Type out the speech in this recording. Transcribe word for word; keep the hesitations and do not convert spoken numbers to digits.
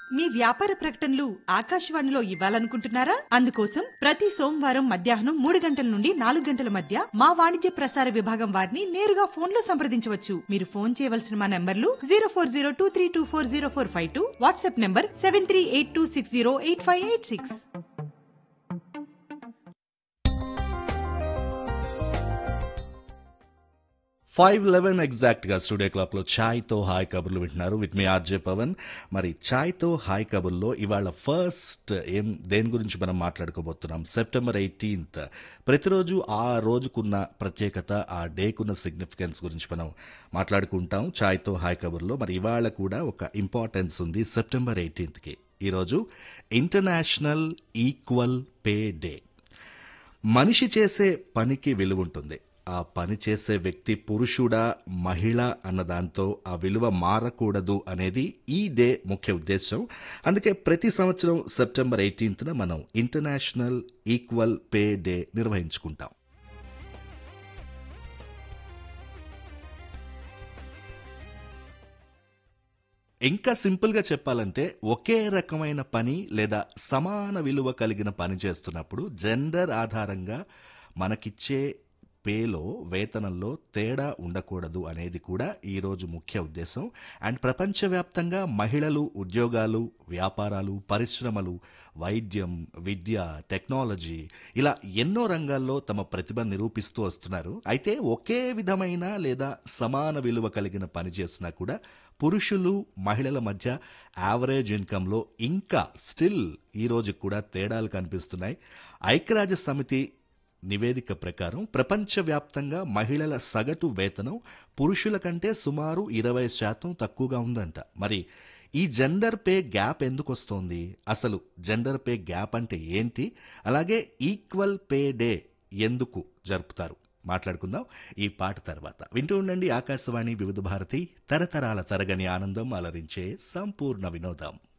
మీ వ్యాపార ప్రకటనలు ఆకాశవాణిలో ఇవ్వాలనుకుంటున్నారా? అందుకోసం ప్రతి సోమవారం మధ్యాహ్నం మూడు గంటల నుండి నాలుగు గంటల మధ్య మా వాణిజ్య ప్రసార విభాగం వారిని నేరుగా ఫోన్ లో సంప్రదించవచ్చు. మీరు ఫోన్ చేయవలసిన మా నంబర్లు zero four zero two three two four zero four five two, WhatsApp number seven three eight two six zero eight five eight six. Five eleven ఎగ్జాక్ట్గా స్టూడియో క్లాక్లో ఛాయ్తో హాయ్ కబుర్లు వింటున్నారు విత్ మీ ఆర్జే పవన్. మరి ఛాయ్తో hi కబుర్లో ఇవాళ first ఏం దేని గురించి మనం మాట్లాడుకోబోతున్నాం? September eighteenth. ప్రతిరోజు ఆ రోజుకున్న ప్రత్యేకత, ఆ డేకున్న సిగ్నిఫికెన్స్ గురించి మనం మాట్లాడుకుంటాం ఛాయ్తో హాయ్ కబుర్లో. మరి ఇవాళ కూడా ఒక ఇంపార్టెన్స్ ఉంది సెప్టెంబర్ ఎయిటీన్త్కి. ఈరోజు ఇంటర్నేషనల్ ఈక్వల్ పే డే. మనిషి చేసే పనికి విలువ ఉంటుంది. ఆ పని చేసే వ్యక్తి పురుషుడా మహిళ అన్నదాంతో ఆ విలువ మారకూడదు అనేది ఈ డే ముఖ్య ఉద్దేశం. అందుకే ప్రతి సంవత్సరం సెప్టెంబర్ ఎయిటీన్త్న మనం ఇంటర్నేషనల్ ఈక్వల్ పే డే నిర్వహించుకుంటాం. ఇంకా సింపుల్గా చెప్పాలంటే ఒకే రకమైన పని లేదా సమాన విలువ కలిగిన పని చేస్తున్నప్పుడు జెండర్ ఆధారంగా మనకిచ్చే పేలో, వేతనంలో తేడా ఉండకూడదు అనేది కూడా ఈరోజు ముఖ్య ఉద్దేశం. అండ్ ప్రపంచవ్యాప్తంగా మహిళలు ఉద్యోగాలు, వ్యాపారాలు, పరిశ్రమలు, వైద్యం, విద్య, టెక్నాలజీ ఇలా ఎన్నో రంగాల్లో తమ ప్రతిభ నిరూపిస్తూ వస్తున్నారు. అయితే ఒకే విధమైన లేదా సమాన విలువ కలిగిన పని చేసినా కూడా పురుషులు మహిళల మధ్య యావరేజ్ ఇన్కంలో ఇంకా స్టిల్ ఈ రోజు కూడా తేడాలు కనిపిస్తున్నాయి. ఐక్యరాజ్య సమితి నివేదిక ప్రకారం ప్రపంచవ్యాప్తంగా మహిళల సగటు వేతనం పురుషుల కంటే సుమారు ఇరవై శాతం తక్కువగా ఉందంట. మరి ఈ జెండర్ పే గ్యాప్ ఎందుకు వస్తోంది? అసలు జెండర్ పే గ్యాప్ అంటే ఏంటి? అలాగే ఈక్వల్ పే డే ఎందుకు జరుపుతారు? మాట్లాడుకుందాం ఈ పాట తర్వాత. వింటూ ఉండండి ఆకాశవాణి వివిధ భారతి, తరతరాల తరగని ఆనందం అలరించే సంపూర్ణ వినోదం.